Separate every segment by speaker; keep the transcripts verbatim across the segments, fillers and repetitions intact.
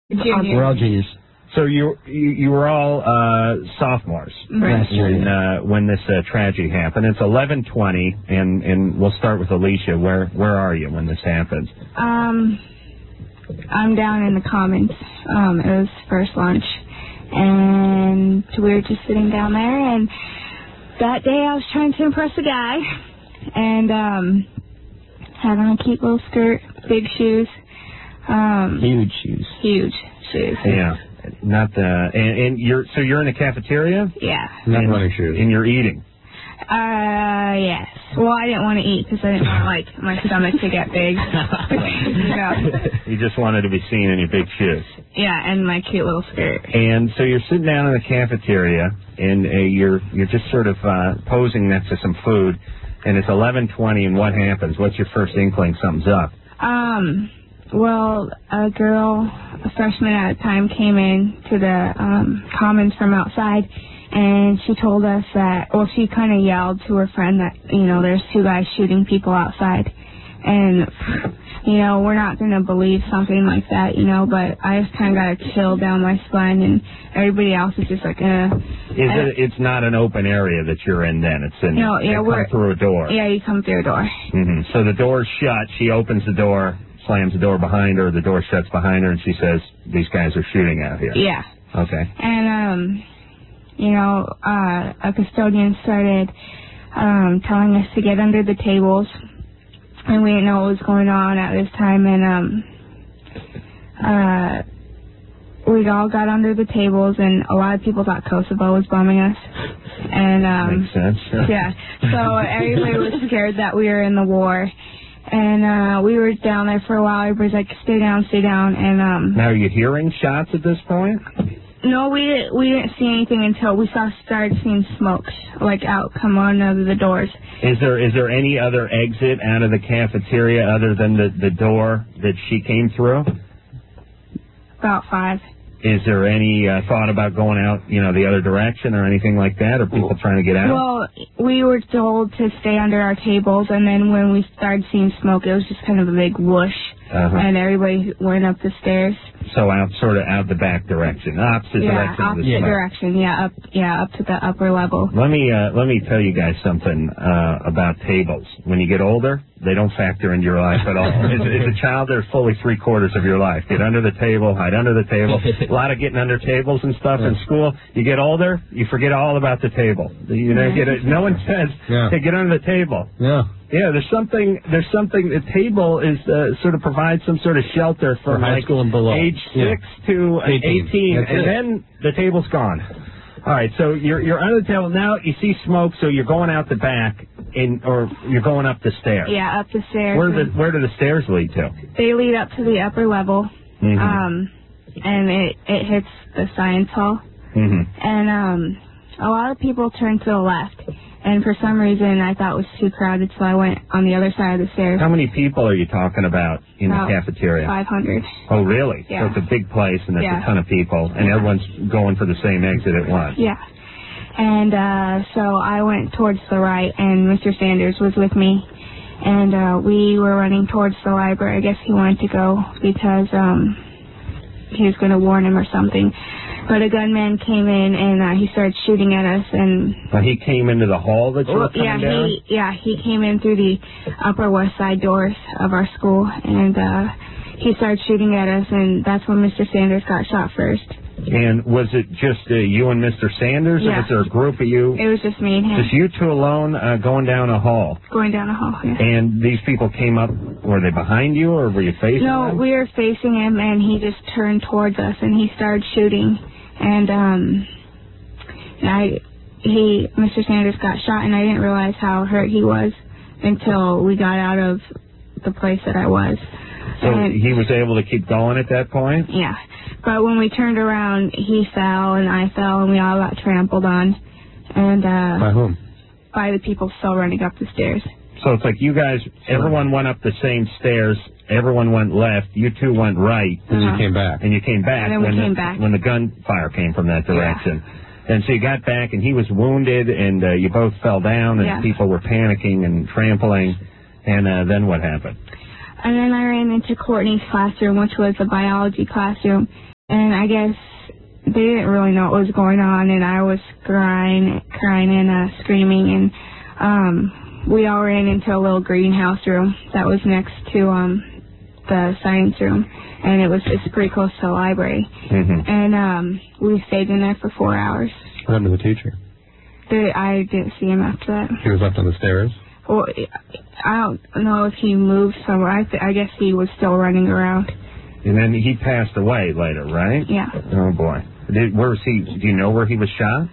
Speaker 1: Juniors. We're all juniors.
Speaker 2: So you you, you were all uh, sophomores
Speaker 1: right.
Speaker 2: when uh, when this uh, tragedy happened. It's eleven twenty, and and we'll start with Alicia. Where where are you when this happens?
Speaker 3: Um, I'm down in the Commons. Um, it was first lunch, and we were just sitting down there. And that day, I was trying to impress a guy, and um, had on a cute little skirt, big shoes. Um,
Speaker 1: huge shoes.
Speaker 3: Huge shoes.
Speaker 2: Yeah. Not the and, and you're so you're in the cafeteria?
Speaker 3: Yeah.
Speaker 1: Not running shoes.
Speaker 2: And you're eating.
Speaker 3: Uh, yes. Well, I didn't want to eat because I didn't want like my stomach to get big. You know.
Speaker 2: You just wanted to be seen in your big shoes.
Speaker 3: Yeah, and my cute little skirt.
Speaker 2: And so you're sitting down in the cafeteria, and uh, you're you're just sort of uh, posing next to some food, and it's eleven twenty, and what happens? What's your first inkling? Something's up.
Speaker 3: Um. Well, a girl, a freshman at the time, came in to the um, Commons from outside, and she told us that, well, she kind of yelled to her friend that, you know, there's two guys shooting people outside. And, you know, we're not going to believe something like that, you know, but I just kind of got a chill down my spine, and everybody else is just like, uh.
Speaker 2: Is it, it's not an open area that you're in then? It's in,
Speaker 3: no, yeah,
Speaker 2: you
Speaker 3: we're,
Speaker 2: come through a door.
Speaker 3: Yeah, you come through a door.
Speaker 2: Mm-hmm. So the door's shut, she opens the door, slams the door behind her, the door shuts behind her, and she says, these guys are shooting out here.
Speaker 3: Yeah.
Speaker 2: Okay.
Speaker 3: And, um, you know, uh, a custodian started um, telling us to get under the tables, and we didn't know what was going on at this time, and um, uh, we all got under the tables, and a lot of people thought Kosovo was bombing us. And, um,
Speaker 2: makes sense.
Speaker 3: Yeah. So everybody was scared that we were in the war. And uh, we were down there for a while. Everybody's like, stay down, stay down. And um,
Speaker 2: now, are you hearing shots at this point?
Speaker 3: No, we didn't, we didn't see anything until we saw started seeing smoke, like, out come on out of the doors.
Speaker 2: Is there is there any other exit out of the cafeteria other than the, the door that she came through?
Speaker 3: About five.
Speaker 2: Is there any uh, thought about going out, you know, the other direction or anything like that, or people trying to get out?
Speaker 3: Well, we were told to stay under our tables, and then when we started seeing smoke, it was just kind of a big whoosh,
Speaker 2: uh-huh.
Speaker 3: and everybody went up the stairs.
Speaker 2: So out, sort of out the back direction, opposite
Speaker 3: yeah,
Speaker 2: direction.
Speaker 3: opposite
Speaker 2: of the
Speaker 3: direction. Yeah, up, yeah, up to the upper level.
Speaker 2: Let me uh, let me tell you guys something uh, about tables. When you get older, they don't factor into your life at all. as, as a child, they're fully three quarters of your life. Get under the table, hide under the table. A lot of getting under tables and stuff yeah. in school. You get older, you forget all about the table. You know, get a, no one says,
Speaker 1: yeah.
Speaker 2: "Hey, get under the table."
Speaker 1: Yeah.
Speaker 2: Yeah, there's something. There's something. The table is uh, sort of provides some sort of shelter
Speaker 1: for
Speaker 2: from
Speaker 1: high
Speaker 2: like
Speaker 1: school and below.
Speaker 2: age six
Speaker 1: yeah.
Speaker 2: to uh,
Speaker 1: eighteen,
Speaker 2: eighteen and
Speaker 1: it.
Speaker 2: then the table's gone. All right, so you're you're under the table now. You see smoke, so you're going out the back, in or you're going up the stairs.
Speaker 3: Yeah, up the stairs.
Speaker 2: Where do the where do the stairs lead to?
Speaker 3: They lead up to the upper level,
Speaker 2: mm-hmm.
Speaker 3: um, and it it hits the science hall,
Speaker 2: mm-hmm.
Speaker 3: and um, a lot of people turn to the left. And for some reason, I thought it was too crowded, so I went on the other side of the stairs.
Speaker 2: How many people are you talking about in
Speaker 3: about
Speaker 2: the cafeteria?
Speaker 3: five hundred.
Speaker 2: Oh, really?
Speaker 3: Yeah.
Speaker 2: So it's a big place, and there's
Speaker 3: yeah.
Speaker 2: a ton of people, and
Speaker 3: yeah.
Speaker 2: everyone's going for the same exit at once.
Speaker 3: Yeah. And uh, so I went towards the right, and Mister Sanders was with me. And uh, we were running towards the library. I guess he wanted to go because um, he was going to warn him or something. But a gunman came in, and uh, he started shooting at us. And
Speaker 2: well, he came into the hall that you were coming
Speaker 3: yeah,
Speaker 2: down?
Speaker 3: He, yeah, he came in through the upper west side doors of our school, and uh, he started shooting at us, and that's when Mister Sanders got shot first.
Speaker 2: And was it just uh, you and Mister Sanders,
Speaker 3: yeah.
Speaker 2: or was there a group of you?
Speaker 3: It was just me and him.
Speaker 2: Just you two alone uh, going down a hall?
Speaker 3: Going down a hall, yeah.
Speaker 2: And these people came up, were they behind you, or were you facing
Speaker 3: no,
Speaker 2: them?
Speaker 3: No, we were facing him, and he just turned towards us, and he started shooting. And um, I, he, Mister Sanders got shot, and I didn't realize how hurt he was until we got out of the place that I was.
Speaker 2: So
Speaker 3: and,
Speaker 2: he was able to keep going at that point?
Speaker 3: Yeah. But when we turned around, he fell, and I fell, and we all got trampled on. And uh,
Speaker 1: by whom?
Speaker 3: By the people still running up the stairs.
Speaker 2: So it's like you guys, everyone went up the same stairs, everyone went left, you two went right.
Speaker 1: And
Speaker 3: uh-huh.
Speaker 1: you came back.
Speaker 2: And you came back.
Speaker 3: And then we
Speaker 2: when
Speaker 3: came
Speaker 2: the,
Speaker 3: back.
Speaker 2: When the gunfire came from that direction.
Speaker 3: Yeah.
Speaker 2: And so you got back, and he was wounded, and uh, you both fell down, and
Speaker 3: yeah.
Speaker 2: people were panicking and trampling. And uh, then what happened?
Speaker 3: And then I ran into Courtney's classroom, which was a biology classroom. and I guess they didn't really know what was going on, and I was crying, crying and uh, screaming, and um, we all ran into a little greenhouse room that was next to um, the science room, and it was it's pretty close to the library,
Speaker 2: Mm-hmm.
Speaker 3: and um, we stayed in there for four hours.
Speaker 1: What happened to the teacher?
Speaker 3: The, I didn't see him after that.
Speaker 1: He was left on the stairs?
Speaker 3: Well, I don't know if he moved somewhere. I, th- I guess he was still running around.
Speaker 2: And then he passed away later, right?
Speaker 3: Yeah.
Speaker 2: Oh, boy. Did, where was he? Do you know where he was shot?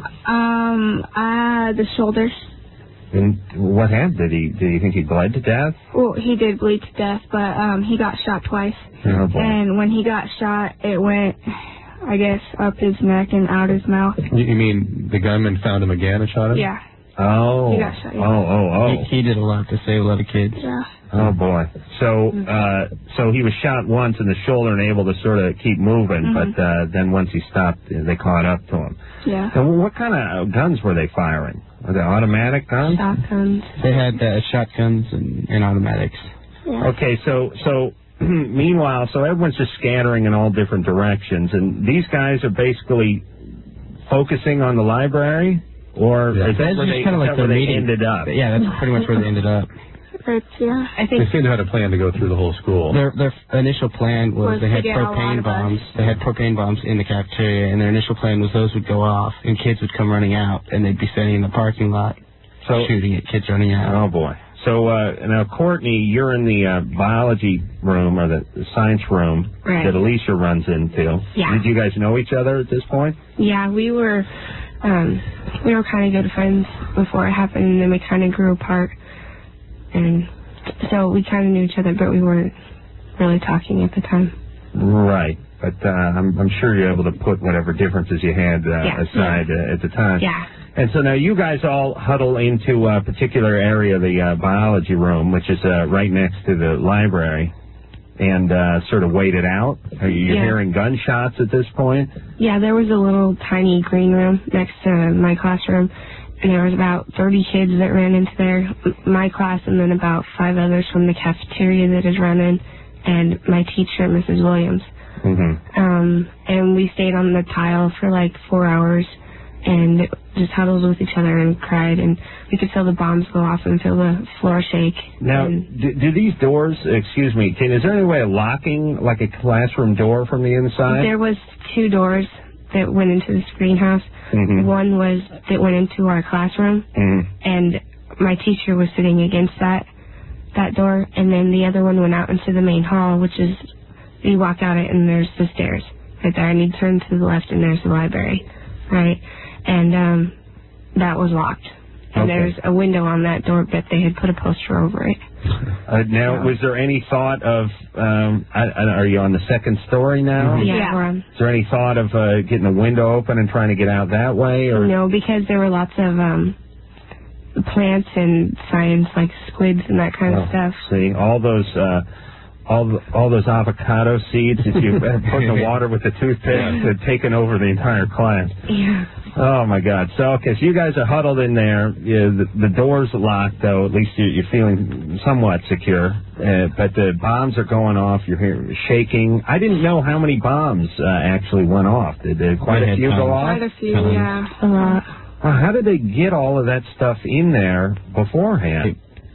Speaker 3: Um, uh, the shoulders.
Speaker 2: And what happened? Did he? Did you think he bled to death?
Speaker 3: Well, he did bleed to death, but um, he got shot twice.
Speaker 2: Oh, boy.
Speaker 3: And when he got shot, it went, I guess, up his neck and out his mouth.
Speaker 1: You, you mean the gunman found him again and shot him?
Speaker 3: Yeah.
Speaker 2: Oh.
Speaker 3: He got shot, yeah.
Speaker 2: Oh, oh, oh.
Speaker 4: He, he did a lot to save a lot of kids.
Speaker 3: Yeah.
Speaker 2: Oh, boy. So, uh, so he was shot once in the shoulder and able to sort of keep moving,
Speaker 3: Mhm.
Speaker 2: but uh, then once he stopped, they caught up to him.
Speaker 3: Yeah.
Speaker 2: And what kind of guns were they firing? Were they automatic guns?
Speaker 3: Shotguns.
Speaker 4: They had uh, shotguns and, and automatics.
Speaker 3: Yeah.
Speaker 2: Okay, so so meanwhile, so everyone's just scattering in all different directions, and these guys are basically focusing on the library, or
Speaker 1: Yeah.
Speaker 2: is that
Speaker 4: That's
Speaker 2: where
Speaker 4: just
Speaker 2: they,
Speaker 4: kind of
Speaker 2: is
Speaker 4: like
Speaker 2: that where
Speaker 4: their
Speaker 2: they
Speaker 4: meeting.
Speaker 2: ended up?
Speaker 4: Yeah, that's pretty much where they ended up.
Speaker 3: It's, yeah.
Speaker 5: I
Speaker 1: They
Speaker 5: think
Speaker 1: seemed to have a plan to go through the whole school.
Speaker 4: Their their initial plan was
Speaker 3: Was
Speaker 4: they
Speaker 3: to
Speaker 4: had
Speaker 3: get a lot
Speaker 4: propane
Speaker 3: of us.
Speaker 4: bombs. They had propane bombs in the cafeteria, and their initial plan was those would go off, and kids would come running out, and they'd be standing in the parking lot
Speaker 2: So,
Speaker 4: shooting at kids running out.
Speaker 2: oh boy. So uh, now, Courtney, you're in the uh, biology room or the, the science room
Speaker 5: Right.
Speaker 2: that Alicia runs into.
Speaker 5: Yeah.
Speaker 2: Did you guys know each other at this point?
Speaker 5: Yeah, we were um, we were kind of good friends before it happened, and then we kind of grew apart, and so we kind of knew each other, but we weren't really talking at the time.
Speaker 2: Right. But uh, I'm, I'm sure you're able to put whatever differences you had uh,
Speaker 5: Yeah.
Speaker 2: aside uh, at the time.
Speaker 5: Yeah.
Speaker 2: And so now you guys all huddle into a particular area of the uh, biology room, which is uh, right next to the library, and uh, sort of wait it out. Are you
Speaker 5: Yeah.
Speaker 2: hearing gunshots at this point?
Speaker 5: Yeah, there was a little tiny green room next to my classroom, and there was about thirty kids that ran into there, m- my class, and then about five others from the cafeteria that had run in, and my teacher, Missus Williams.
Speaker 2: Mm-hmm.
Speaker 5: Um, and we stayed on the tile for like four hours and just huddled with each other and cried, and we could feel the bombs go off and feel the floor shake.
Speaker 2: Now,
Speaker 5: and
Speaker 2: do, do these doors, excuse me, can, is there any way of locking, like a classroom door from the inside?
Speaker 5: there was two doors that went into this greenhouse.
Speaker 2: Mhm.
Speaker 5: One was that went into our classroom,
Speaker 2: Mhm.
Speaker 5: and my teacher was sitting against that that door, and then the other one went out into the main hall, which is, you walk out it and there's the stairs right there, and you turn to the left and there's the library, right? And um, that was locked. And
Speaker 2: Okay.
Speaker 5: there's a window on that door, but they had put a poster over it.
Speaker 2: Uh, now, was there any thought of, um, I, I, are you on the second story now?
Speaker 5: Yeah,
Speaker 3: Yeah.
Speaker 5: we're on.
Speaker 2: Is there any thought of uh, getting a window open and trying to get out that way? Or
Speaker 5: No, because there were lots of um, plants and science, like squids and that kind
Speaker 2: Oh,
Speaker 5: of stuff.
Speaker 2: See, all those, uh, all the, all those avocado seeds that you put in the water with the toothpaste had taken over the entire class.
Speaker 5: Yeah.
Speaker 2: Oh my God! So okay, so you guys are huddled in there. Yeah, the, the door's locked, though. At least you're, you're feeling somewhat secure. Uh, but the bombs are going off. You're hearing shaking. I didn't know how many bombs uh, actually went off. Did there quite
Speaker 4: We
Speaker 2: a
Speaker 4: had
Speaker 2: few go
Speaker 4: tons.
Speaker 2: off?
Speaker 3: Quite a few,
Speaker 4: Tons.
Speaker 3: yeah.
Speaker 5: A lot.
Speaker 2: Well, how did they get all of that stuff in there beforehand?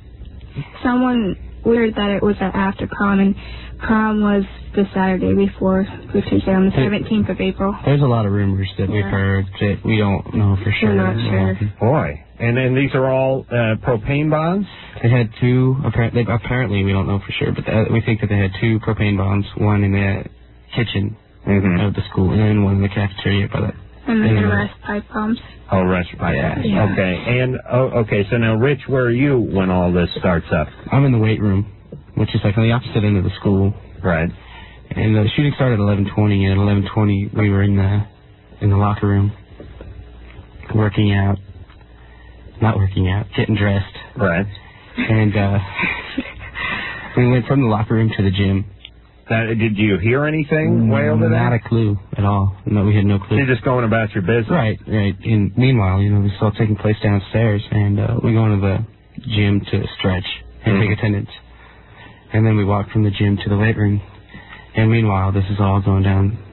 Speaker 3: Someone weird that it was after prom, and prom was the Saturday before, which is on the seventeenth of April.
Speaker 4: There's a lot of rumors that we've
Speaker 3: Yeah.
Speaker 4: heard that we don't know for sure.
Speaker 5: not sure.
Speaker 2: Boy, and then these are all uh, propane bombs.
Speaker 4: They had two, apparently, apparently we don't know for sure, but uh, we think that they had two propane bombs, one in the kitchen
Speaker 2: Mm-hmm.
Speaker 4: of the school, and then one in the cafeteria by the
Speaker 3: And then the
Speaker 4: Yeah.
Speaker 3: rest pipe bombs.
Speaker 2: Oh, rest by
Speaker 4: Yeah.
Speaker 5: Yeah.
Speaker 2: Okay, and oh, okay. So now, Rich, where are you when all this starts up?
Speaker 4: I'm in the weight room, which is like on the opposite end of the school.
Speaker 2: Right.
Speaker 4: And the shooting started at eleven twenty, and at eleven twenty we were in the in the locker room, working out, not working out, getting dressed,
Speaker 2: Right.
Speaker 4: and uh, we went from the locker room to the gym.
Speaker 2: Now, did you hear anything way over
Speaker 4: Not
Speaker 2: there?
Speaker 4: a clue at all. No, we had no clue.
Speaker 2: You're just going about your business.
Speaker 4: Right, right. And meanwhile, you know, this is all taking place downstairs, and uh, we go into the gym to stretch and
Speaker 2: Mhm.
Speaker 4: take attendance. And then we walk from the gym to the weight room. And meanwhile, this is all going down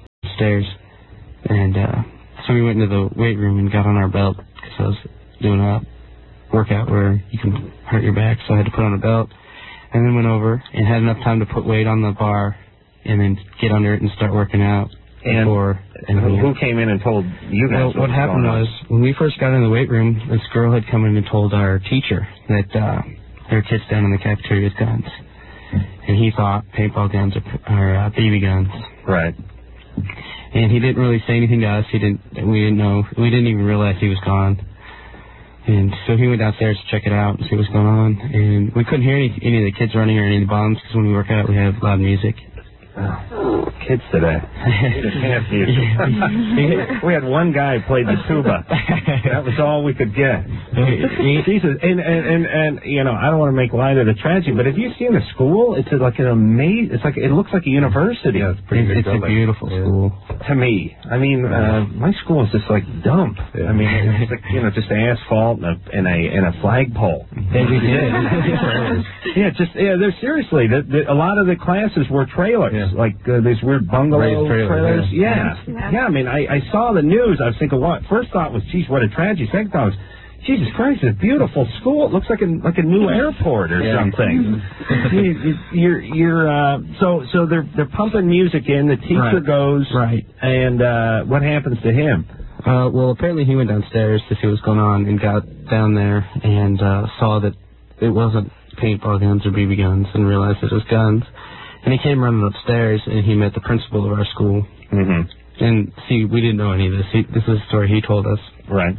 Speaker 4: upstairs. And uh, so we went into the weight room and got on our belt because I was doing a workout where you can hurt your back, so I had to put on a belt. And then went over and had enough time to put weight on the bar and then get under it and start working out.
Speaker 2: And
Speaker 4: before
Speaker 2: who, who came in and told you guys?
Speaker 4: Well,
Speaker 2: what,
Speaker 4: what
Speaker 2: was
Speaker 4: happened
Speaker 2: going on?
Speaker 4: was, when we first got in the weight room, this girl had come in and told our teacher that uh, there were kids down in the cafeteria with guns. And he thought paintball guns or, or uh, B B guns.
Speaker 2: Right.
Speaker 4: And he didn't really say anything to us. He didn't. We didn't know. We didn't even realize he was gone. And so he went downstairs to check it out and see what's going on. And we couldn't hear any, any of the kids running or any of the bombs because when we work out, we have loud music.
Speaker 2: Oh, kids today. Camp music. We had one guy played the tuba. That was all we could get. Jesus, and, and and and you know, I don't want to make light of the tragedy, but have you seen the school? It's like an amazing. It's like it looks like a university.
Speaker 1: Yeah, it's pretty
Speaker 4: It's,
Speaker 1: big
Speaker 4: it's a
Speaker 1: building.
Speaker 4: beautiful
Speaker 1: Yeah.
Speaker 4: school.
Speaker 2: To me, I mean, uh, my school is just like dump.
Speaker 1: Yeah.
Speaker 2: I mean, it's like you know, just asphalt and a and a, and a flagpole.
Speaker 4: And we did.
Speaker 2: Yeah, just yeah. They're seriously. The, the, a lot of the classes were trailers,
Speaker 1: Yeah.
Speaker 2: like uh, these weird bungalow
Speaker 1: Raised trailers,
Speaker 2: trailers.
Speaker 1: yeah.
Speaker 2: Yeah. yeah, yeah. I mean, I, I saw the news. I was thinking, what? First thought was, geez, what a tragedy. Second thought was, Jesus Christ, it's a beautiful school. It looks like a like a new airport or
Speaker 1: Yeah.
Speaker 2: something. you, you- you're you're uh, so so they're they're pumping music in. The teacher
Speaker 4: Right.
Speaker 2: goes,
Speaker 4: Right.
Speaker 2: and uh, what happens to him?
Speaker 4: Uh, well, apparently he went downstairs to see what was going on and got down there and uh, saw that it wasn't paintball guns or B B guns and realized it was guns. And he came running upstairs and he met the principal of our school.
Speaker 2: Mm-hmm.
Speaker 4: And see, we didn't know any of this. He, this is a story he told us.
Speaker 2: Right.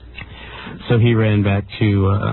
Speaker 4: So he ran back to, uh,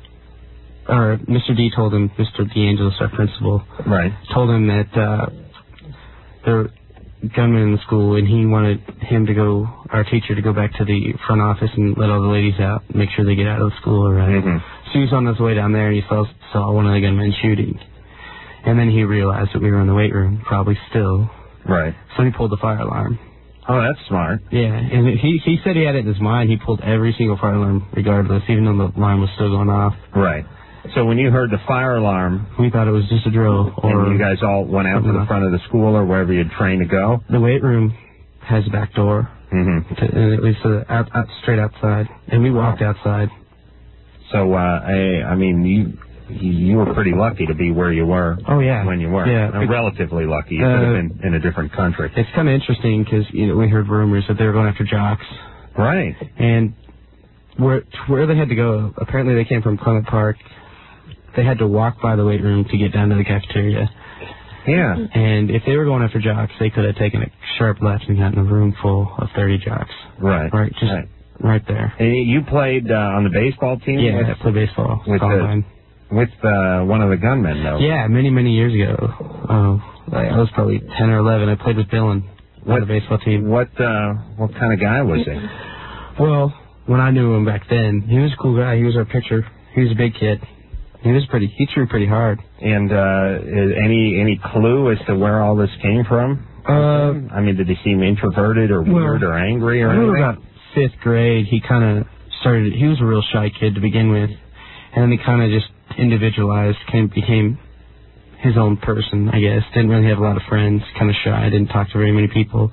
Speaker 4: or Mister D told him, Mister DeAngelis, our principal,
Speaker 2: Right.
Speaker 4: told him that uh, there were gunmen in the school, and he wanted him to go, our teacher, to go back to the front office and let all the ladies out, make sure they get out of the school all right.
Speaker 2: Mm-hmm.
Speaker 4: So he was on his way down there, and he saw, saw one of the gunmen shooting. And then he realized that we were in the weight room, probably still.
Speaker 2: Right.
Speaker 4: So he pulled the fire alarm.
Speaker 2: Oh, that's smart.
Speaker 4: Yeah, and he he said he had it in his mind. He pulled every single fire alarm regardless, even though the alarm was still going off.
Speaker 2: Right. So when you heard the fire alarm,
Speaker 4: We thought it was just a drill. Or
Speaker 2: and you guys all went out to the front of the school or wherever you'd trained to go?
Speaker 4: the weight room has a back door,
Speaker 2: Mm-hmm.
Speaker 4: to, and it leads to the out, out, straight outside. And we walked outside.
Speaker 2: So, uh, I, I mean, you you were pretty lucky to be where you were
Speaker 4: Oh, yeah.
Speaker 2: when you were.
Speaker 4: Yeah.
Speaker 2: Uh, relatively lucky. You
Speaker 4: Uh,
Speaker 2: could have been in a different country.
Speaker 4: It's kind of interesting because you know, we heard rumors that they were going after jocks.
Speaker 2: Right.
Speaker 4: And where where they had to go, apparently they came from Clement Park. They had to walk by the weight room to get down to the cafeteria.
Speaker 2: Yeah.
Speaker 4: And if they were going after jocks, they could have taken a sharp left and gotten a room full of thirty jocks.
Speaker 2: Right.
Speaker 4: Right, just
Speaker 2: Right.
Speaker 4: right there.
Speaker 2: And you played uh, on the baseball team?
Speaker 4: Yeah,
Speaker 2: with,
Speaker 4: I play baseball.
Speaker 2: with the-
Speaker 4: Columbine.
Speaker 2: with uh, one of the gunmen, though.
Speaker 4: Yeah, many, many years ago. Oh, I was probably ten or eleven. I played with Dylan on the baseball team.
Speaker 2: What uh, what kind of guy was he?
Speaker 4: Well, when I knew him back then, he was a cool guy. He was our pitcher. He was a big kid. He was pretty. He threw pretty hard.
Speaker 2: And uh, is any any clue as to where all this came from?
Speaker 4: Uh,
Speaker 2: I mean, did he seem introverted or weird
Speaker 4: well,
Speaker 2: or angry or
Speaker 4: I remember
Speaker 2: anything?
Speaker 4: about fifth grade, he kind of started. He was a real shy kid to begin with, and then he kind of just individualized, came, became his own person, I guess. Didn't really have a lot of friends. Kind of shy. Didn't talk to very many people.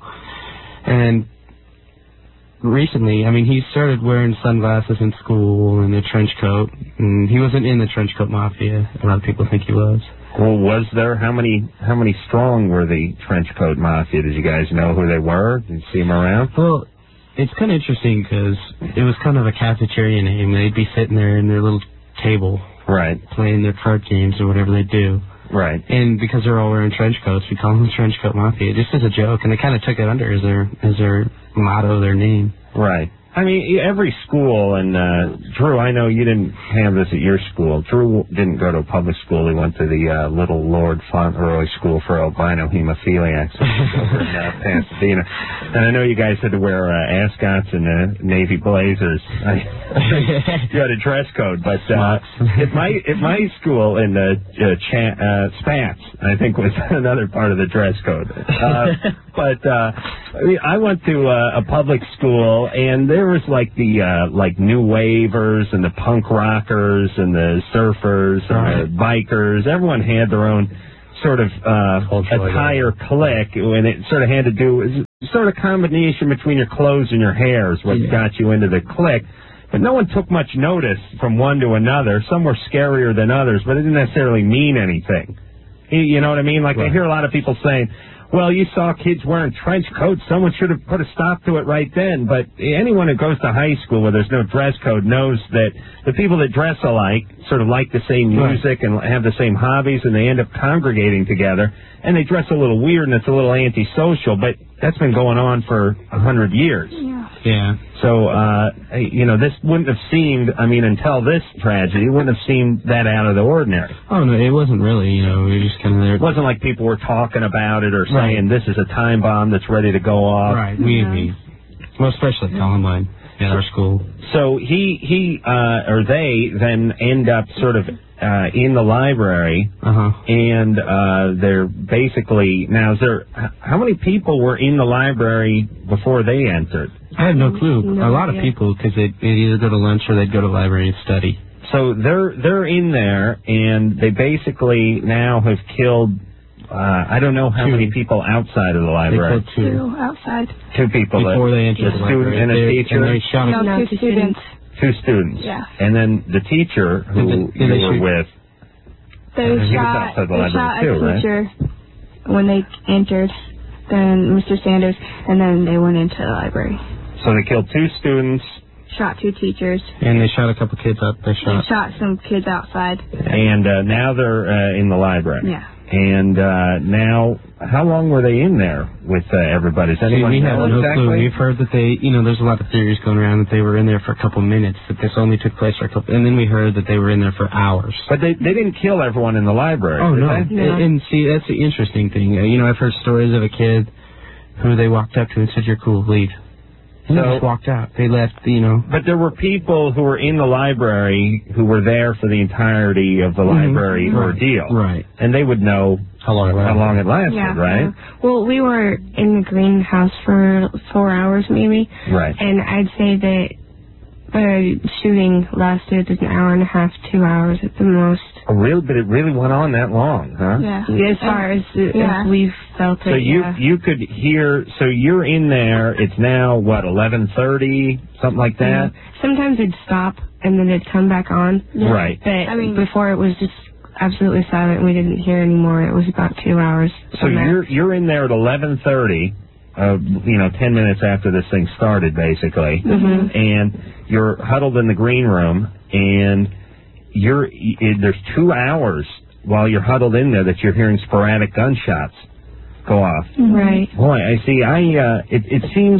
Speaker 4: And recently, I mean, he started wearing sunglasses in school and a trench coat. And he wasn't in the trench coat mafia. A lot of people think he was.
Speaker 2: Well, was there how many how many strong were the trench coat mafia? Did you guys know who they were? Did you see them around?
Speaker 4: Well, it's kind of interesting because it was kind of a cafeteria name. They'd be sitting there in their little table
Speaker 2: Right,
Speaker 4: playing their card games or whatever they do.
Speaker 2: right.
Speaker 4: And because they're all wearing trench coats, we call them the Trench Coat Mafia, just as a joke. And they kind of took it under as their as their motto, their name.
Speaker 2: Right. I mean, every school, and uh, Drew, I know you didn't have this at your school. Drew didn't go to a public school. He went to the uh, Little Lord Fauntleroy School for Albino Hemophiliacs over in uh, Pasadena. And I know you guys had to wear uh, ascots and uh, navy blazers. I, you had a dress code, but uh, at my at my school in the uh, cha- uh, Spats, I think was another part of the dress code. Uh, but uh, I, mean, I went to uh, a public school, and there was like the uh, like new wavers and the punk rockers and the surfers and the bikers. Everyone had their own sort of uh,
Speaker 1: Cultural
Speaker 2: attire clique, and it sort of had to do sort of combination between your clothes and your hair is what
Speaker 4: Yeah.
Speaker 2: got you into the clique. But no one took much notice from one to another. Some were scarier than others, but it didn't necessarily mean anything. You you know what I mean? Like,
Speaker 1: Right.
Speaker 2: I hear a lot of people saying, well, you saw kids wearing trench coats. Someone should have put a stop to it right then. But anyone who goes to high school where there's no dress code knows that the people that dress alike sort of like the same music and have the same hobbies, and they end up congregating together. And they dress a little weird, and it's a little antisocial, but that's been going on for a hundred years.
Speaker 3: Yeah.
Speaker 4: Yeah.
Speaker 2: So, uh, you know, this wouldn't have seemed, I mean, until this tragedy, it wouldn't have seemed that out of the ordinary.
Speaker 4: Oh, no, it wasn't really, you know, we were just kind of there.
Speaker 2: It wasn't like people were talking about it or
Speaker 4: Right.
Speaker 2: saying this is a time bomb that's ready to go off.
Speaker 4: Right, we, we, well, especially Columbine at our school.
Speaker 2: So he, he, uh, or they then end up sort of, uh, in the library,
Speaker 4: Uh-huh.
Speaker 2: and, uh, they're basically, now is there, h- how many people were in the library before they entered?
Speaker 4: I have no clue.
Speaker 5: No
Speaker 4: a lot of
Speaker 5: idea.
Speaker 4: people, because they'd, they'd either go to lunch or they'd go to the library and study.
Speaker 2: So they're, they're in there, and they basically now have killed, uh, I don't know how
Speaker 4: Two.
Speaker 2: many people outside of the
Speaker 4: They
Speaker 2: library.
Speaker 4: killed two.
Speaker 3: Two outside.
Speaker 2: Two people. that-
Speaker 4: Before they entered
Speaker 2: a
Speaker 4: the
Speaker 2: student
Speaker 4: library.
Speaker 2: and a
Speaker 4: They-
Speaker 2: teacher?
Speaker 4: And they shot
Speaker 3: No,
Speaker 4: a,
Speaker 5: No,
Speaker 3: two
Speaker 5: two
Speaker 3: students.
Speaker 2: Two students.
Speaker 3: Yeah.
Speaker 2: And then the teacher who
Speaker 4: Did they- did
Speaker 2: you
Speaker 4: they
Speaker 2: were
Speaker 4: shoot-
Speaker 2: with.
Speaker 3: They
Speaker 2: And he was
Speaker 3: shot,
Speaker 2: outside the
Speaker 3: they
Speaker 2: library
Speaker 3: shot
Speaker 2: too,
Speaker 3: a
Speaker 2: right?
Speaker 3: teacher when they entered, then Mister Sanders, and then they went into the library.
Speaker 2: So they killed two students,
Speaker 3: Shot two teachers.
Speaker 4: and they shot a couple kids up. They
Speaker 3: They
Speaker 4: shot.
Speaker 3: shot some kids outside.
Speaker 2: and uh, now they're uh, in the library.
Speaker 3: Yeah.
Speaker 2: And uh, now, how long were they in there with uh, everybody? Does
Speaker 4: See,
Speaker 2: anyone
Speaker 4: we have
Speaker 2: know
Speaker 4: no
Speaker 2: exactly?
Speaker 4: clue. We've heard that they, you know, there's a lot of theories going around that they were in there for a couple minutes, that this only took place for a couple, and then we heard that they were in there for hours.
Speaker 2: But they they didn't kill everyone in the library.
Speaker 4: Oh,
Speaker 2: did
Speaker 4: no.
Speaker 2: they?
Speaker 5: No.
Speaker 4: And, and see, that's the interesting thing. Uh, you know, I've heard stories of a kid who they walked up to and said, "You're cool, leave." And they
Speaker 2: So-
Speaker 4: just walked out. They left, you know.
Speaker 2: But there were people who were in the library who were there for the entirety of the library
Speaker 4: Right.
Speaker 2: ordeal.
Speaker 4: Right.
Speaker 2: And they would know
Speaker 1: How long it
Speaker 2: how
Speaker 1: lasted?
Speaker 2: long it lasted,
Speaker 3: Yeah.
Speaker 2: right?
Speaker 5: Well, we were in the greenhouse for four hours maybe,
Speaker 2: Right.
Speaker 5: and I'd say that the shooting lasted an hour and a half, two hours at the most.
Speaker 2: Oh, really? But it really went on that long, huh?
Speaker 3: Yeah.
Speaker 5: As far as,
Speaker 3: Yeah.
Speaker 5: as we've felt
Speaker 2: So
Speaker 5: it,
Speaker 2: you
Speaker 5: yeah.
Speaker 2: you could hear. So you're in there. It's now what eleven thirty, something like that.
Speaker 5: Sometimes it'd stop and then it'd come back on.
Speaker 2: Right.
Speaker 5: But
Speaker 3: I mean-
Speaker 5: before it was just absolutely silent. We didn't hear anymore. It was about two hours.
Speaker 2: So
Speaker 5: from that.
Speaker 2: you're you're in there at eleven thirty. Uh, you know, ten minutes after this thing started, basically,
Speaker 5: Mhm.
Speaker 2: and you're huddled in the green room, and you're y- there's two hours while you're huddled in there that you're hearing sporadic gunshots go off.
Speaker 5: Right.
Speaker 2: Boy, I see. I uh, it it seems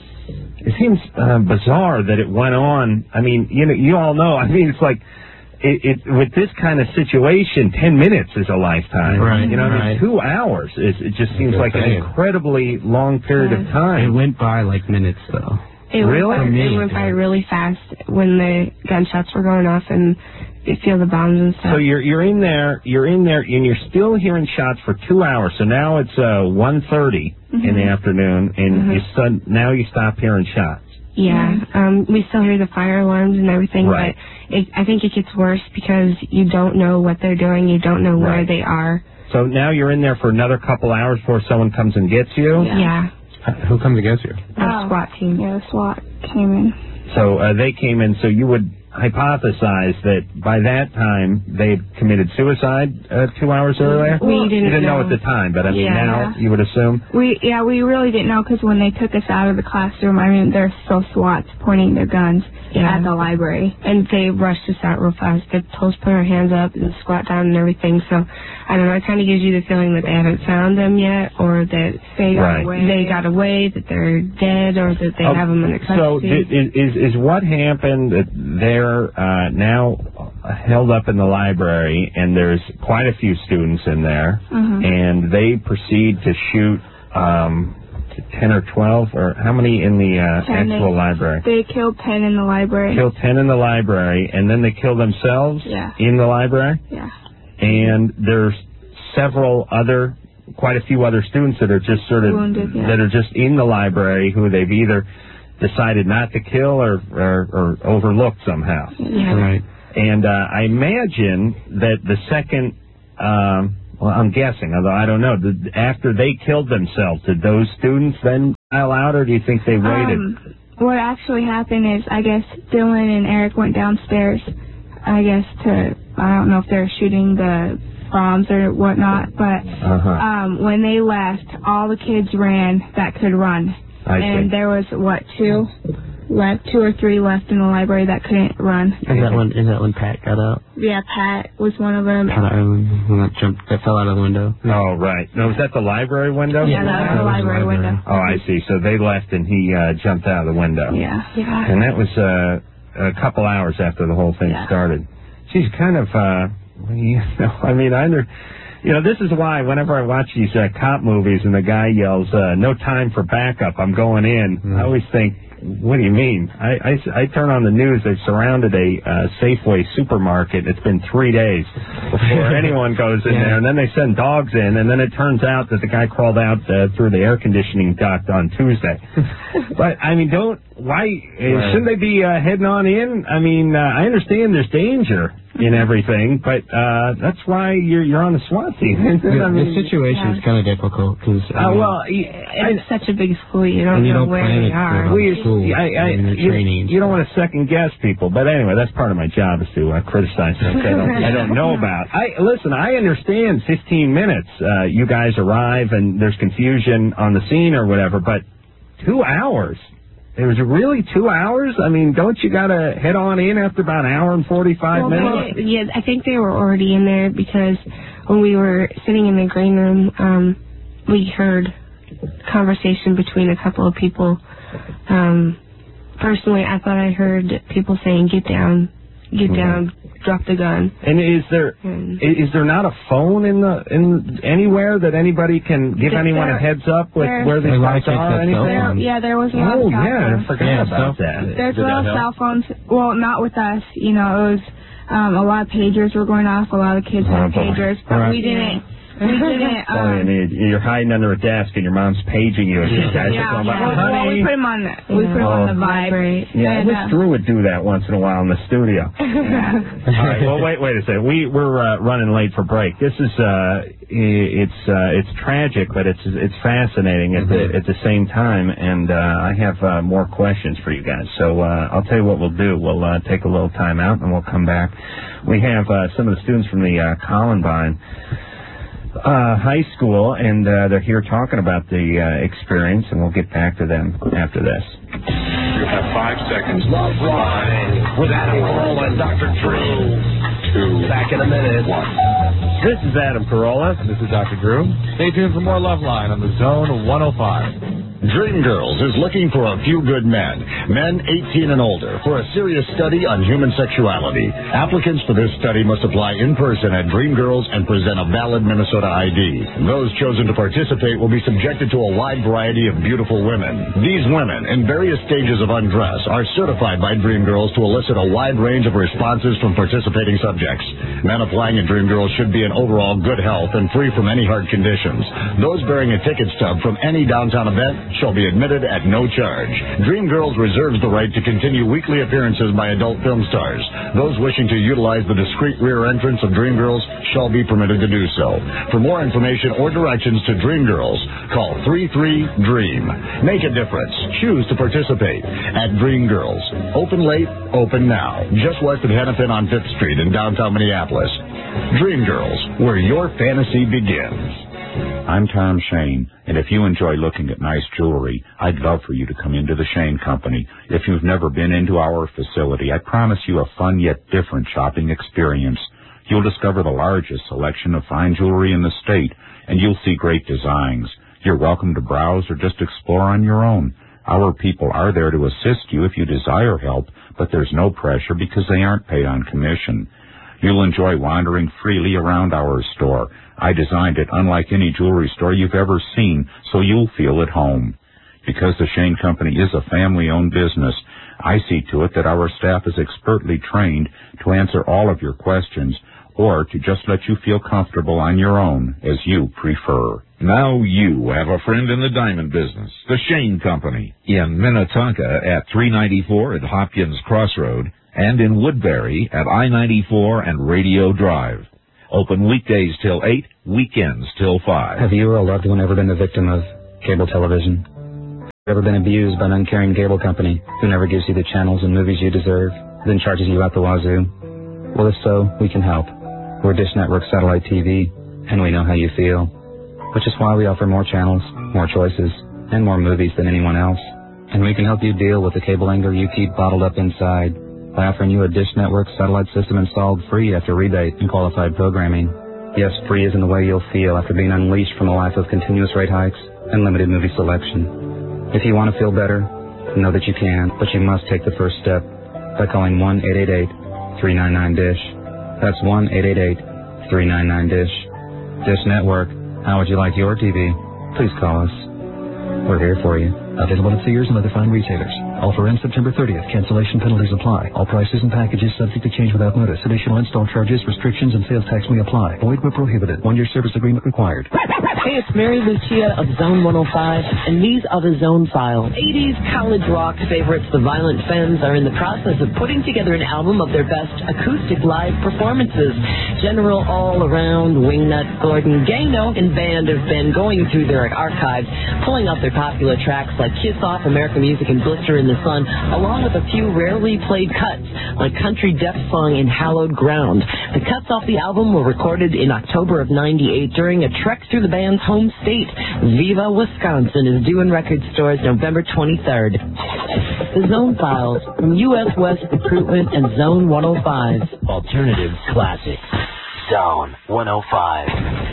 Speaker 2: it seems uh, bizarre that it went on. I mean, you know, you all know. I mean, it's like it, it with this kind of situation, ten minutes is a lifetime.
Speaker 4: Right,
Speaker 2: You know, I mean,
Speaker 4: right.
Speaker 2: two hours is it just seems
Speaker 1: Good
Speaker 2: like an
Speaker 1: thing.
Speaker 2: incredibly long period of
Speaker 4: It
Speaker 2: time.
Speaker 4: went by like minutes, though.
Speaker 5: It
Speaker 2: Really?
Speaker 5: Went by,
Speaker 4: For me,
Speaker 5: it went by
Speaker 4: yeah.
Speaker 5: really fast when the gunshots were going off and you feel the bombs and stuff.
Speaker 2: So you're you're in there, you're in there, and you're still hearing shots for two hours. So now it's uh, one thirty in the afternoon, and you sud- now you stop hearing shots.
Speaker 5: Yeah, um, we still hear the fire alarms and everything,
Speaker 2: Right.
Speaker 5: but it, I think it gets worse because you don't know what they're doing, you don't know where
Speaker 2: Right.
Speaker 5: they are.
Speaker 2: So now you're in there for another couple hours before someone comes and gets you.
Speaker 3: Yeah.
Speaker 5: Yeah,
Speaker 1: Who comes against you?
Speaker 5: our
Speaker 3: Oh.
Speaker 5: SWAT team.
Speaker 3: Yeah, the SWAT came in.
Speaker 2: So uh, they came in. So you would hypothesize that by that time they had committed suicide uh, two hours earlier.
Speaker 5: We
Speaker 2: You
Speaker 5: didn't,
Speaker 2: didn't know
Speaker 5: know
Speaker 2: at the time, but I mean
Speaker 5: Yeah.
Speaker 2: now you would assume.
Speaker 3: We yeah, we really didn't know because when they took us out of the classroom, I mean, there's still SWATs pointing their guns
Speaker 5: Yeah.
Speaker 3: at the library.
Speaker 5: And they rushed us out real fast. They told us to put our hands up and squat down and everything. So, I don't know, it kind of gives you the feeling that they haven't found them yet, or that
Speaker 3: They got
Speaker 2: Right.
Speaker 3: away.
Speaker 5: they got away, that they're dead, or that they
Speaker 2: Oh,
Speaker 5: have them under
Speaker 2: So
Speaker 5: custody.
Speaker 2: di- is is what happened that they're uh, now held up in the library, and there's quite a few students in there,
Speaker 3: Mhm.
Speaker 2: and they proceed to shoot um, ten or twelve, or how many in the uh,
Speaker 3: Ten.
Speaker 2: actual
Speaker 3: They-
Speaker 2: library?
Speaker 3: They killed ten in the library.
Speaker 2: Kill ten in the library, and then they kill themselves
Speaker 3: Yeah.
Speaker 2: in the library.
Speaker 3: Yeah.
Speaker 2: And there's several other, quite a few other students that are just sort of
Speaker 3: Wounded, yeah.
Speaker 2: that are just in the library who they've either decided not to kill or or, or overlooked somehow.
Speaker 5: yeah.
Speaker 4: Right.
Speaker 2: And uh, I imagine that the second, um, well, I'm guessing, although I don't know, the, after they killed themselves, did those students then file out, or do you think they waited?
Speaker 3: Um, what actually happened is, I guess Dylan and Eric went downstairs, I guess, to, I don't know if they're shooting the bombs or whatnot, but
Speaker 2: Uh-huh.
Speaker 3: um, when they left, all the kids ran that could run.
Speaker 2: I
Speaker 3: and
Speaker 2: see.
Speaker 3: there was, what, two left, two or three left in the library that couldn't run.
Speaker 4: Is that when is that when Pat got out?
Speaker 3: Yeah, Pat was one of them.
Speaker 4: Pat Ireland, when that jumped, that fell out of the window.
Speaker 2: Oh, right. No, was that the library window?
Speaker 3: Yeah, that was the library window.
Speaker 2: Oh, I see. So they left and he uh, jumped out of the window.
Speaker 3: Yeah. Yeah.
Speaker 2: And that was uh, a couple hours after the whole thing
Speaker 3: Yeah.
Speaker 2: started. She's kind of, uh, you know, I mean, I under, you know, this is why whenever I watch these uh, cop movies and the guy yells, uh, "No time for backup, I'm going in,"
Speaker 1: Mm.
Speaker 2: I always think, what do you mean? I, I, I turn on the news, they've surrounded a uh, Safeway supermarket. It's been three days before anyone goes in
Speaker 4: Yeah.
Speaker 2: there, and then they send dogs in, and then it turns out that the guy crawled out uh, through the air conditioning duct on Tuesday. But, I mean, don't, why, uh,
Speaker 1: Right.
Speaker 2: shouldn't they be uh, heading on in? I mean, uh, I understand there's danger in everything, but uh, that's why you're you're on the SWAT team. I
Speaker 4: The,
Speaker 2: mean,
Speaker 4: the situation is kind of difficult because
Speaker 2: uh, well, y-
Speaker 5: It's such a big school, you don't
Speaker 4: and you
Speaker 5: know
Speaker 4: don't
Speaker 5: where
Speaker 4: plan
Speaker 5: they
Speaker 4: it
Speaker 5: are.
Speaker 4: for
Speaker 2: we,
Speaker 4: school,
Speaker 2: I, I,
Speaker 4: and the
Speaker 2: you,
Speaker 4: training.
Speaker 2: you don't want to second guess people, but anyway, that's part of my job is to uh, criticize things I don't, I don't know about. I listen. I understand. Fifteen minutes, uh, you guys arrive and there's confusion on the scene or whatever, but two hours. It was really two hours? I mean, don't you got to head on in after about an hour and forty-five
Speaker 5: Well,
Speaker 2: minutes?
Speaker 5: they- yeah, I think they were already in there because when we were sitting in the green room, um, we heard conversation between a couple of people. Um, personally, I thought I heard people saying, "Get down, get down, drop the gun."
Speaker 2: And is there
Speaker 5: And
Speaker 2: i- is there not a phone in the in anywhere that anybody can give
Speaker 3: There-
Speaker 2: anyone a heads up with
Speaker 3: there-
Speaker 2: where these
Speaker 4: There's a lot
Speaker 2: guys
Speaker 4: of kids
Speaker 2: are or
Speaker 4: that cell
Speaker 2: anything?
Speaker 4: phones.
Speaker 3: Yeah, there was a lot
Speaker 2: Oh
Speaker 3: of cell
Speaker 2: yeah, I
Speaker 3: phones.
Speaker 2: forgot
Speaker 4: Yeah,
Speaker 2: about
Speaker 4: cell-
Speaker 2: that.
Speaker 3: There's
Speaker 1: Did that
Speaker 3: little
Speaker 1: help?
Speaker 3: cell phones. Well, not with us. You know, it was um, a lot of pagers were going off. A lot of kids
Speaker 2: Oh,
Speaker 3: had
Speaker 2: boy.
Speaker 3: pagers, but
Speaker 4: Right.
Speaker 3: we didn't. We didn't.
Speaker 2: Oh, I
Speaker 3: Um,
Speaker 2: mean, you're hiding under a desk and your mom's paging you. And these guys
Speaker 3: yeah,
Speaker 2: are going,
Speaker 3: well,
Speaker 2: "Honey."
Speaker 3: well, we put them on. The, we put them on the vibe.
Speaker 2: Yeah, I
Speaker 3: And,
Speaker 2: wish
Speaker 3: uh,
Speaker 2: Drew would do that once in a while in the studio.
Speaker 3: yeah.
Speaker 2: All right. Well, wait, wait a second. We we're uh, running late for break. This is uh, i- it's uh, it's tragic, but it's it's fascinating at the at the same time. And uh, I have uh, more questions for you guys. So uh, I'll tell you what we'll do. We'll uh, take a little time out and we'll come back. We have uh, some of the students from the uh, Columbine uh, High School, and uh, they're here talking about the uh, experience, and we'll get back to them after this.
Speaker 6: You have five seconds. Love Line with Adam Carolla and Doctor Drew. Two. Back in a minute. One.
Speaker 2: This is Adam Carolla.
Speaker 1: And this is Doctor Drew. Stay tuned for more Love Line on the Zone one oh five.
Speaker 7: Dream Girls is looking for a few good men, men eighteen and older, for a serious study on human sexuality. Applicants for this study must apply in person at Dream Girls and present a valid Minnesota I D. Those chosen to participate will be subjected to a wide variety of beautiful women. These women, in various stages of undress, are certified by Dream Girls to elicit a wide range of responses from participating subjects. Men applying at Dream Girls should be in overall good health and free from any heart conditions. Those bearing a ticket stub from any downtown event shall be admitted at no charge. Dream Girls reserves the right to continue weekly appearances by adult film stars. Those wishing to utilize the discreet rear entrance of Dream Girls shall be permitted to do so. For more information or directions to Dream Girls, call three three DREAM. Make a difference. Choose to participate at Dream Girls. Open late, open now. Just west of Hennepin on fifth Street in downtown Minneapolis. Dream Girls, where your fantasy begins.
Speaker 8: I'm Tom Shane, and if you enjoy looking at nice jewelry, I'd love for you to come into the Shane Company. If you've never been into our facility, I promise you a fun yet different shopping experience. You'll discover the largest selection of fine jewelry in the state, and you'll see great designs. You're welcome to browse or just explore on your own. Our people are there to assist you if you desire help, but there's no pressure because they aren't paid on commission. You'll enjoy wandering freely around our store. I designed it unlike any jewelry store you've ever seen, so you'll feel at home. Because the Shane Company is a family-owned business, I see to it that our staff is expertly trained to answer all of your questions or to just let you feel comfortable on your own as you prefer.
Speaker 9: Now you have a friend in the diamond business, the Shane Company, in Minnetonka at three ninety-four at Hopkins Crossroad and in Woodbury at I ninety-four and Radio Drive. Open weekdays till eight, weekends till five.
Speaker 10: Have you or a loved one ever been the victim of cable television? Ever been abused by an uncaring cable company who never gives you the channels and movies you deserve, then charges you out the wazoo? Well, if so, we can help. We're Dish Network Satellite T V, and we know how you feel. Which is why we offer more channels, more choices, and more movies than anyone else. And we can help you deal with the cable anger you keep bottled up inside by offering you a Dish Network satellite system installed free after rebate and qualified programming. Yes, free isn't the way you'll feel after being unleashed from a life of continuous rate hikes and limited movie selection. If you want to feel better, know that you can, but you must take the first step by calling one eight eight eight, three nine nine, DISH. That's one eight eight eight, three nine nine, DISH. Dish Network, how would you like your T V? Please call us. We're here for you.
Speaker 11: Available at Sears and other fine retailers. Offer ends September thirtieth. Cancellation penalties apply. All prices and packages subject to change without notice. Additional install charges, restrictions, and sales tax may apply. Void where prohibited. One-year service agreement required.
Speaker 12: Hey, it's Mary Lucia of Zone one oh five, and these are the Zone Files. eighties college rock favorites, the Violent Femmes, are in the process of putting together an album of their best acoustic live performances. General All-Around, Wingnut, Gordon, Gano, and band have been going through their archives, pulling out their popular tracks like Kiss Off, American Music, and Blister in the Sun, along with a few rarely played cuts, like Country Death Song and Hallowed Ground. The cuts off the album were recorded in October of ninety-eight during a trek through the band's home state. Viva, Wisconsin is due in record stores November twenty-third. The Zone Files from U S West Recruitment and Zone one oh five.
Speaker 13: Alternative Classics. Zone one oh five.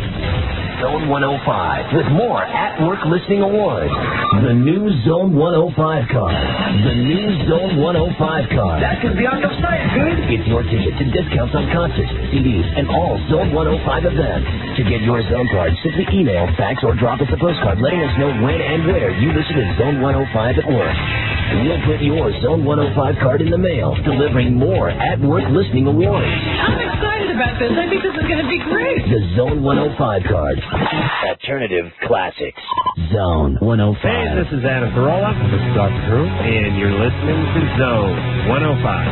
Speaker 13: Zone one oh five with more at-work listening awards. The new Zone one oh five card. The new Zone one oh five card. That could be on your site, dude. It's your ticket to discounts on concerts, C Ds, and all Zone one oh five events. To get your Zone card, simply email, fax, or drop us a postcard letting us know when and where you listen to Zone one oh five at work. We'll put your Zone one oh five card in the mail, delivering more at-work listening awards.
Speaker 14: I'm excited about this. I think this is going to be great.
Speaker 13: The Zone one oh five card. Alternative Classics. Zone one oh five.
Speaker 2: Hey, this is Adam Carolla.
Speaker 1: This is Doctor Drew.
Speaker 2: And you're listening to Zone one oh five.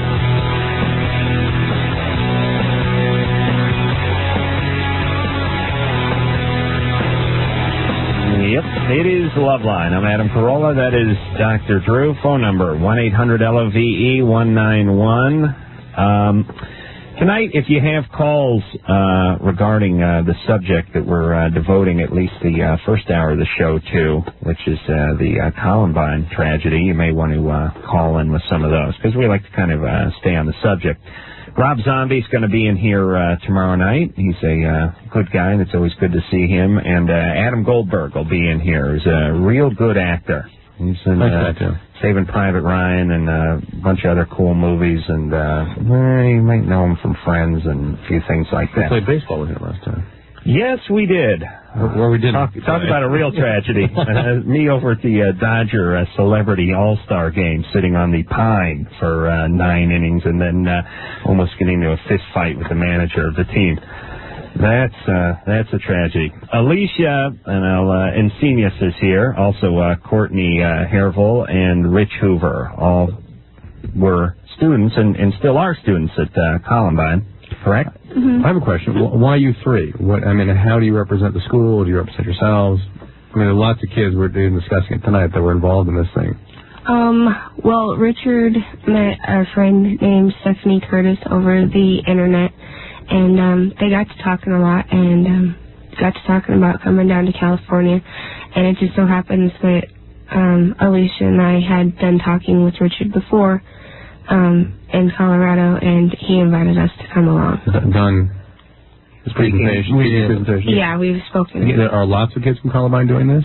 Speaker 2: Yep, it is Loveline. I'm Adam Carolla. That is Doctor Drew. Phone number one eight hundred L O V E one nine one. Um, tonight, if you have calls uh, regarding uh, the subject that we're uh, devoting at least the uh, first hour of the show to, which is uh, the uh, Columbine tragedy, you may want to uh, call in with some of those, because we like to kind of uh, stay on the subject. Rob Zombie's going to be in here uh, tomorrow night. He's a uh, good guy, and it's always good to see him. And uh, Adam Goldberg will be in here. He's a real good actor. He's in uh, Saving Private Ryan and uh, a bunch of other cool movies. And uh, well, you might know him from Friends and a few things like that.
Speaker 1: We played baseball with him last time.
Speaker 2: Yes, we did.
Speaker 1: Where we did.
Speaker 2: Talk, talk about a real tragedy. uh, me over at the uh, Dodger uh, Celebrity All-Star game, sitting on the pine for uh, nine innings, and then uh, almost getting into a fist fight with the manager of the team. That's uh, that's a tragedy. Alicia and uh, Encinius is here. Also, uh, Courtney uh, Herville and Rich Hoover all were students and, and still are students at uh, Columbine. Correct?
Speaker 3: Mm-hmm.
Speaker 1: I have a question. Why you three? What I mean, how do you represent the school? Do you represent yourselves? I mean, there are lots of kids we're discussing it tonight that were involved in this thing.
Speaker 5: Um, well, Richard met a friend named Stephanie Curtis over the internet, and um, they got to talking a lot, and um, got to talking about coming down to California, and it just so happens that um, Alicia and I had been talking with Richard before, um, in Colorado, and he invited us to come along.
Speaker 1: Is that done? This presentation?
Speaker 5: We did.
Speaker 1: Presentation?
Speaker 5: Yeah, we've spoken.
Speaker 1: There are lots of kids from Columbine doing this?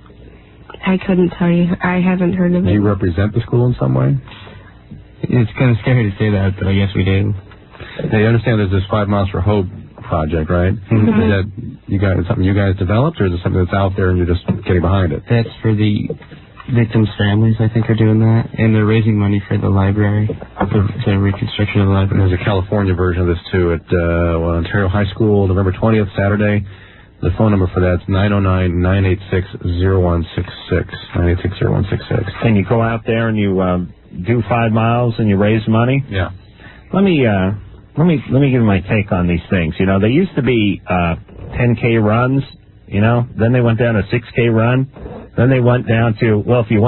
Speaker 5: I couldn't tell you. I haven't heard of it.
Speaker 1: Do you represent the school in some way?
Speaker 4: It's kind of scary to say that, but I guess we do.
Speaker 1: Now, you understand there's this Five Miles for Hope project, right?
Speaker 4: Mm-hmm.
Speaker 1: Is that you guys, something you guys developed, or is it something that's out there and you're just getting behind it?
Speaker 4: That's for the victims' families, I think, are doing that, and they're raising money for the library, for the reconstruction of the library.
Speaker 1: And there's a California version of this, too, at uh, well, Ontario High School, November twentieth, Saturday. The phone number for that is nine oh nine, nine eight six, oh one six six, nine eight six, oh one six six.
Speaker 2: And you go out there and you um, do five miles and you raise money?
Speaker 1: Yeah.
Speaker 2: Let me, uh, let me, let me give you my take on these things. You know, they used to be uh, ten K runs, you know, then they went down to six K run. Then they went down to, well, if you want